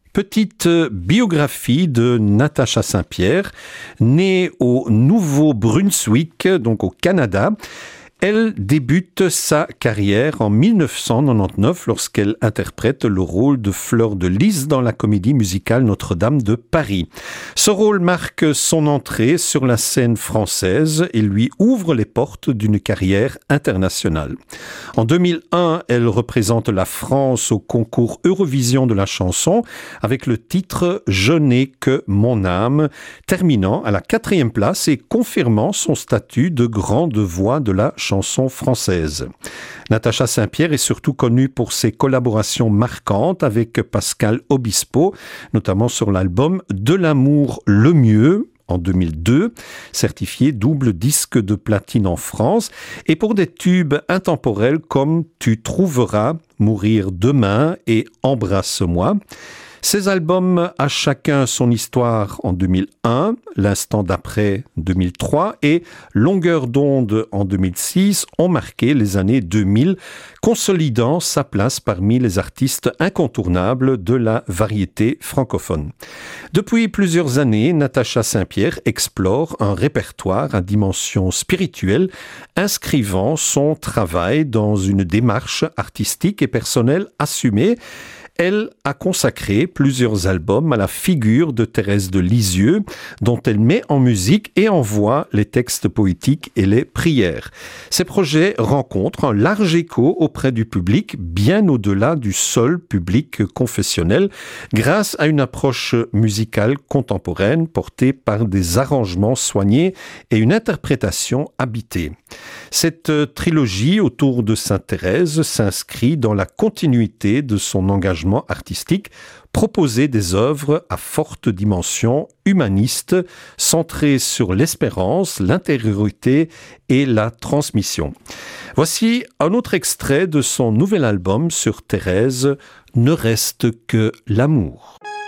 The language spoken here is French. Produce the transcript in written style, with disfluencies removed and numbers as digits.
Petite biographie de Natacha Saint-Pierre, née au Nouveau-Brunswick, donc au Canada. Elle débute sa carrière en 1999 lorsqu'elle interprète le rôle de Fleur de Lys dans la comédie musicale Notre-Dame de Paris. Ce rôle marque son entrée sur la scène française et lui ouvre les portes d'une carrière internationale. En 2001, elle représente la France au concours Eurovision de la chanson avec le titre « Je n'ai que mon âme », terminant à la 4e place et confirmant son statut de grande voix de la chanson française. Natacha Saint-Pierre est surtout connue pour ses collaborations marquantes avec Pascal Obispo, notamment sur l'album « De l'amour le mieux », en 2002, certifié double disque de platine en France, et pour des tubes intemporels comme « Tu trouveras »,« Mourir demain » et « Embrasse-moi ». Ces albums à chacun son histoire en 2001, L'instant d'après 2003 et Longueur d'onde en 2006 ont marqué les années 2000, consolidant sa place parmi les artistes incontournables de la variété francophone. Depuis plusieurs années, Natacha Saint-Pierre explore un répertoire à dimension spirituelle, inscrivant son travail dans une démarche artistique et personnelle assumée. Elle a consacré plusieurs albums à la figure de Thérèse de Lisieux, dont elle met en musique et en voix les textes poétiques et les prières. Ces projets rencontrent un large écho auprès du public, bien au-delà du seul public confessionnel, grâce à une approche musicale contemporaine portée par des arrangements soignés et une interprétation habitée. Cette trilogie autour de Sainte Thérèse s'inscrit dans la continuité de son engagement artistique, proposer des œuvres à forte dimension humaniste, centrées sur l'espérance, l'intériorité et la transmission. Voici un autre extrait de son nouvel album sur Thérèse, Ne reste que l'amour.